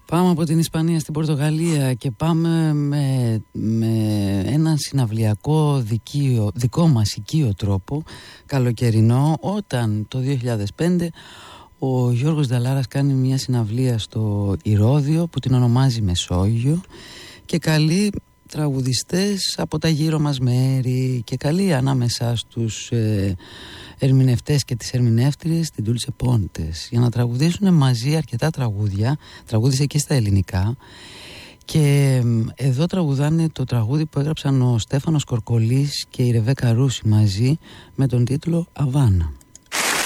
Πάμε από την Ισπανία στην Πορτογαλία και πάμε με έναν συναυλιακό δικό μας οικείο τρόπο, καλοκαιρινό, όταν το 2005 ο Γιώργος Νταλάρας κάνει μια συναυλία στο Ηρώδειο που την ονομάζει Μεσόγειο και καλεί τραγουδιστές από τα γύρω μας μέρη και καλεί ανάμεσα στους ερμηνευτές και τις ερμηνεύτριες την Ντούλτσε Πόντες για να τραγουδήσουν μαζί αρκετά τραγούδια. Τραγούδισε και στα ελληνικά και εδώ τραγουδάνε το τραγούδι που έγραψαν ο Στέφανος Κορκολής και η Ρεβέκα Ρούση μαζί με τον τίτλο Αβάνα.